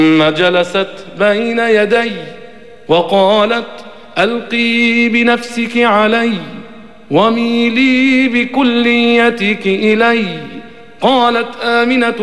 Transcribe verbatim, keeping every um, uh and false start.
ثم جلست بين يدي وقالت ألقي بنفسك علي وميلي بكليتك إلي. قالت آمنة